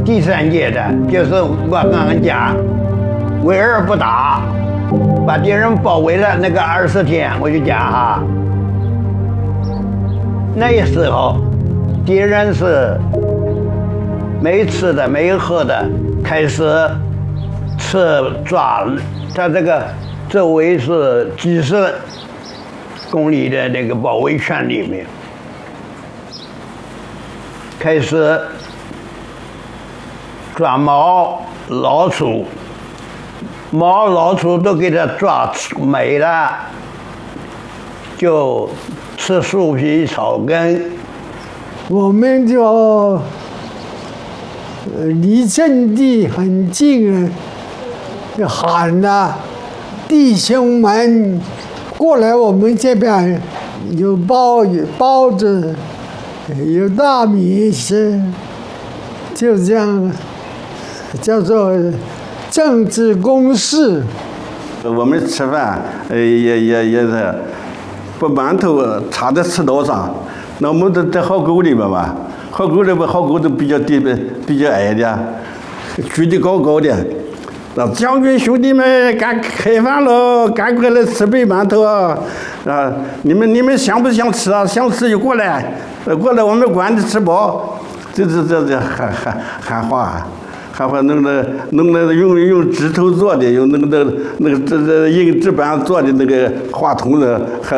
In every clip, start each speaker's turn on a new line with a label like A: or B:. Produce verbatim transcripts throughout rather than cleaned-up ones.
A: 第三阶段就是我刚刚讲，围而不打，把敌人包围了那个二十天，我就讲哈，那时候敌人是没吃的没喝的，开始吃抓，他这个周围是几十公里的那个包围圈里面，开始抓猫老鼠，猫老鼠都给它抓没了，就吃树皮草根。
B: 我们就呃离阵地很近，就喊呐，弟兄们过来，我们这边有包有包子，有大米吃，就这样。叫做政治攻势。
C: 我们吃饭，呃，也也也是把馒头插在石头上，那我们在在壕沟里面嘛，壕沟里边壕沟都比较低比较矮的，举得高高的。那将军兄弟们，赶开饭喽，赶快来吃杯馒头啊！啊，你们你们想不想吃啊？想吃就过来，过来我们管你吃饱。这这这这喊喊喊话。还会弄的弄的用用指头做的，用那个那个那个这这硬纸板做的那个话筒的。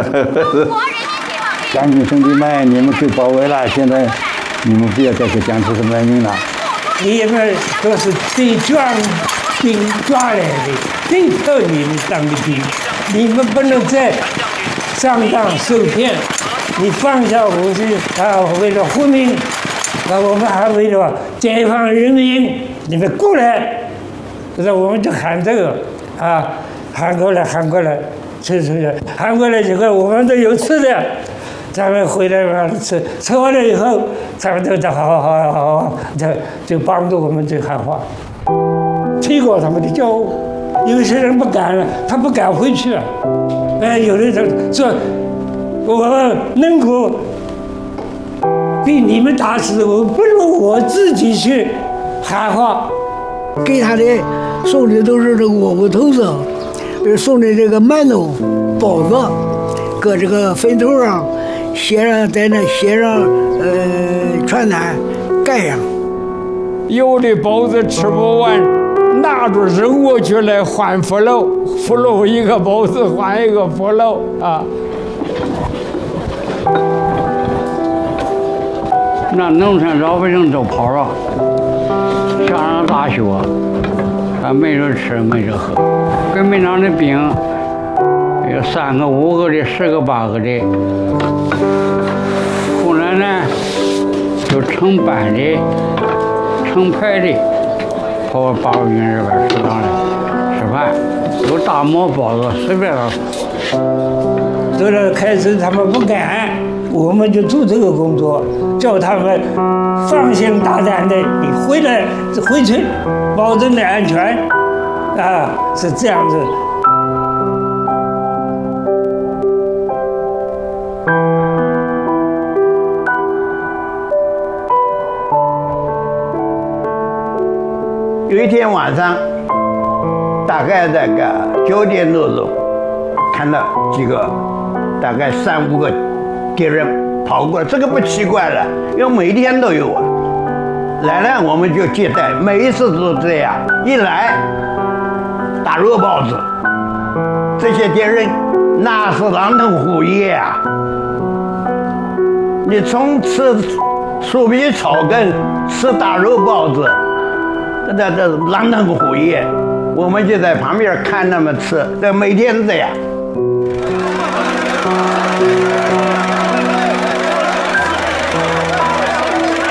D: 将军兄弟们，你们被包围了，现在你们不要再给僵尸什么命了。
E: 你们都是被抓兵抓来的，被迫你们当的兵，你们不能再上当受骗。你放下武器啊，为了护民，啊，我们还为了解放人民。你们过来，那我们就喊这个啊，喊过来，喊过来，吃吃吃，喊过来以后，我们都有吃的，咱们回来完了吃，吃完了以后，咱们就就好好好好好，就就帮助我们这喊话，推过他们的教务。有些人不敢了，他不敢回去了，哎，有的人说，我能够被你们打死，我不如我自己去。喊话，
B: 给他的送的都是这个窝窝头子，送的这个馒头、包子，搁这个坟头上写上，在那写上呃传单盖上。
F: 有的包子吃不完，拿着扔过去来换腐肉，腐肉一个包子换一个腐肉啊。
D: 那农村老百姓都跑了。上了大学，他没着吃没着喝。革命党的兵有三个、五个的、十个、八个的。后来呢，就成班的、成排的，跑八路军这边食堂来吃饭，有大馍包子，随便了。
E: 到了开始他们不敢，我们就做这个工作，叫他们放心大胆的，你回来回去，保证你安全，啊，是这样子。
A: 有一天晚上，大概这个九点多钟，看到几个，大概三五个敌人跑过来，这个不奇怪了，因为每天都有啊。来了我们就接待，每一次都这样，一来打肉包子，这些敌人那是狼吞虎咽啊！你从吃树皮草根，吃大肉包子，这这这狼吞虎咽，我们就在旁边看他们吃，这每天这样。